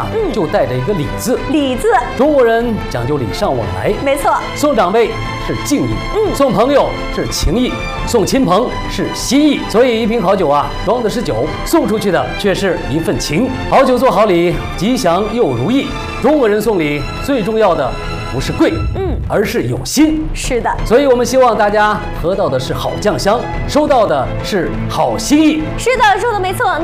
就带着一个礼字。 礼字， 中国人讲究礼尚往来， 没错。 送长辈是敬意，送朋友是情谊，送亲朋是心意。所以一瓶好酒啊，装的是酒，送出去的却是一份情。好酒做好礼，吉祥又如意。中国人送礼最重要的不是贵，而是有心。 是的， 所以我们希望大家喝到的是好酱香，收到的是好心意。 是的，说的没错。